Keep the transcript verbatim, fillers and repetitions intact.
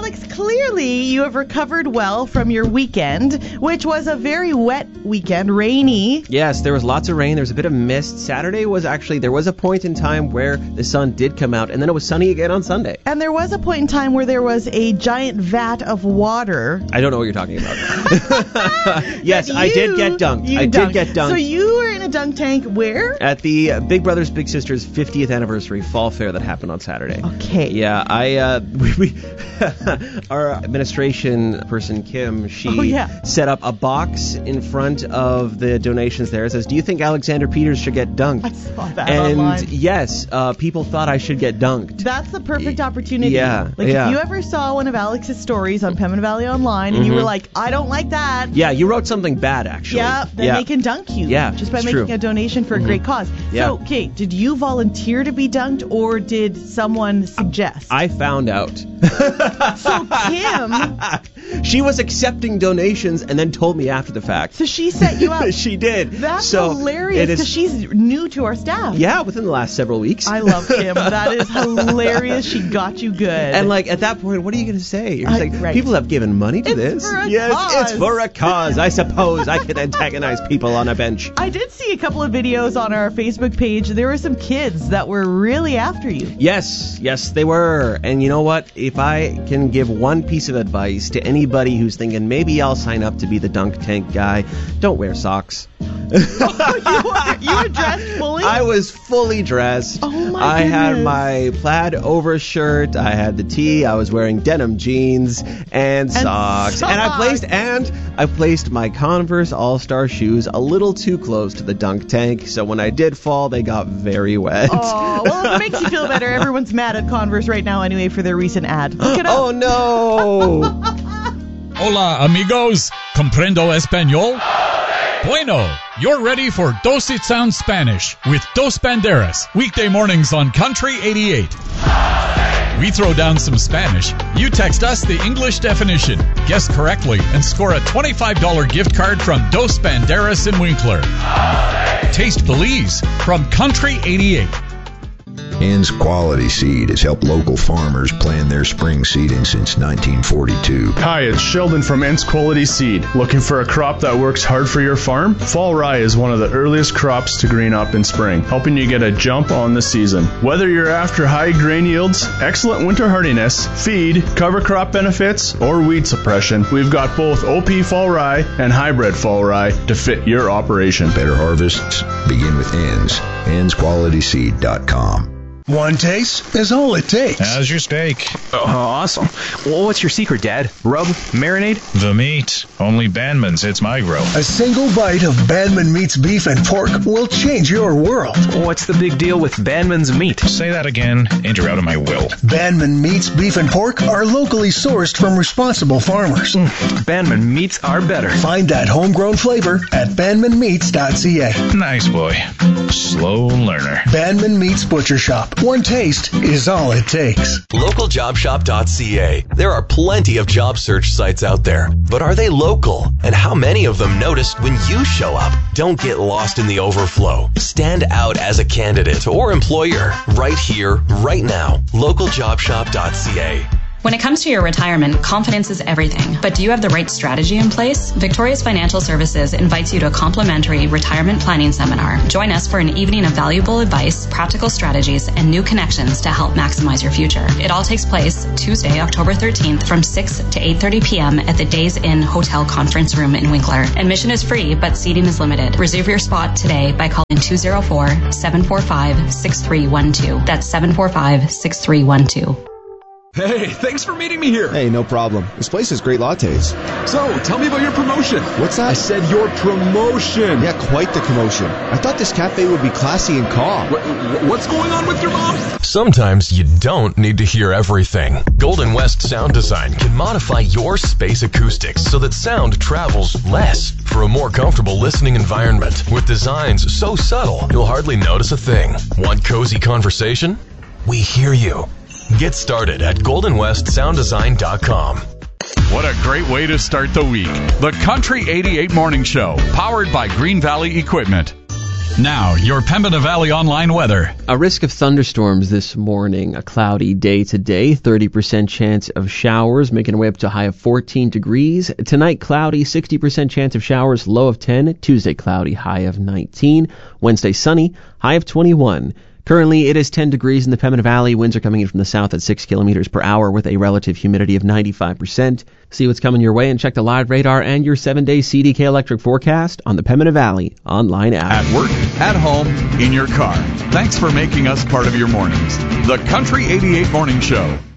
Alex, clearly you have recovered well from your weekend, which was a very wet weekend, rainy. Yes, there was lots of rain. There was a bit of mist. Saturday was actually, there was a point in time where the sun did come out, and then it was sunny again on Sunday. And there was a point in time where there was a giant vat of water. I don't know what you're talking about. Yes, you, I did get dunked. I dunked. did get dunked. So you were in a dunk tank where? At the uh, Big Brothers Big Sisters fiftieth anniversary fall fair that happened on Saturday. Okay. Yeah, I, uh, we, we our administration person, Kim, she oh, yeah. set up a box in front of the donations there. It says, do you think Alexander Peters should get dunked? I saw that and online. yes, uh, people thought I should get dunked. That's the perfect opportunity. Yeah. Like yeah. if you ever saw one of Alex's stories on Pembina Valley Online and mm-hmm. you were like, I don't like that. Yeah, you wrote something bad, actually. Yeah, then yeah. they can dunk you. Yeah, just by it's making true. a donation for mm-hmm. a great cause. Yeah. So, okay, did you volunteer to be dunked or did someone suggest? I found out. So Kim... She was accepting donations and then told me after the fact. So she set you up. She did. That's so hilarious because she's new to our staff. Yeah, within the last several weeks. I love Kim. That is hilarious. She got you good. And like at that point, what are you going to say? You're Uh, like, right. people have given money to It's this. for a yes, cause. it's for a cause. I suppose I could antagonize people on a bench. I did see a couple of videos on our Facebook page. There were some kids that were really after you. Yes, yes, they were. And you know what? If I can give one piece of advice to anybody who's thinking maybe I'll sign up to be the dunk tank guy, don't wear socks. Oh, you, were, you were dressed fully? I was fully dressed. Oh my I goodness. had my plaid overshirt, I had the tee, I was wearing denim jeans and socks. And I placed and I placed my Converse All-Star shoes a little too close to the dunk tank, so when I did fall, they got very wet. Oh, well, if it makes you feel better, everyone's mad at Converse right now anyway for their recent ad. Look it up. Oh no. Hola, amigos. Comprendo español? Bueno, you're ready for Dos It Sounds Spanish with Dos Banderas, weekday mornings on Country eighty-eight. We throw down some Spanish. You text us the English definition, guess correctly, and score a twenty-five dollars gift card from Dos Banderas in Winkler. Taste Belize from Country eighty-eight. Ann's Quality Seed has helped local farmers plan their spring seeding since nineteen forty-two. Hi, it's Sheldon from Ann's Quality Seed. Looking for a crop that works hard for your farm? Fall rye is one of the earliest crops to green up in spring, helping you get a jump on the season. Whether you're after high grain yields, excellent winter hardiness, feed, cover crop benefits, or weed suppression, we've got both O P fall rye and hybrid fall rye to fit your operation. Better harvests begin with Ann's. anns quality seed dot com. One taste is all it takes. How's your steak? Oh, awesome. Well, what's your secret, Dad? Rub? Marinade? The meat. Only Bandman's hits my grill. A single bite of Bandman Meat's beef and pork will change your world. What's the big deal with Bandman's meat? Say that again, and you're out of my will. Bandman Meat's beef and pork are locally sourced from responsible farmers. Mm, Bandman Meats are better. Find that homegrown flavor at bandman meats dot c a. Nice boy. Slow learner. Bandman Meats Butcher Shop. One taste is all it takes. local job shop dot c a. There are plenty of job search sites out there, but are they local? And how many of them notice when you show up? Don't get lost in the overflow. Stand out as a candidate or employer right here, right now. local job shop dot c a. When it comes to your retirement, confidence is everything. But do you have the right strategy in place? Victoria's Financial Services invites you to a complimentary retirement planning seminar. Join us for an evening of valuable advice, practical strategies, and new connections to help maximize your future. It all takes place Tuesday, October thirteenth from six to eight thirty p.m. at the Days Inn Hotel Conference Room in Winkler. Admission is free, but seating is limited. Reserve your spot today by calling two oh four, seven four five, six three one two. That's seven four five, six three one two. Hey, thanks for meeting me here. Hey, no problem. This place has great lattes. So, tell me about your promotion. What's that? I said your promotion. Yeah, quite the commotion. I thought this cafe would be classy and calm. What, what's going on with your mom? Sometimes you don't need to hear everything. Golden West Sound Design can modify your space acoustics so that sound travels less for a more comfortable listening environment. With designs so subtle, you'll hardly notice a thing. Want cozy conversation? We hear you. Get started at golden west sound design dot com. What a great way to start the week. The Country eighty-eight Morning Show, powered by Green Valley Equipment. Now, your Pembina Valley online weather. A risk of thunderstorms this morning. A cloudy day today. thirty percent chance of showers, making our way up to a high of fourteen degrees. Tonight, cloudy, sixty percent chance of showers, low of ten. Tuesday, cloudy, high of nineteen. Wednesday, sunny, high of twenty-one. Currently, it is ten degrees in the Pembina Valley. Winds are coming in from the south at six kilometers per hour with a relative humidity of ninety-five percent. See what's coming your way and check the live radar and your seven-day C D K electric forecast on the Pembina Valley online app. At work, at home, in your car. Thanks for making us part of your mornings. The Country eighty-eight Morning Show.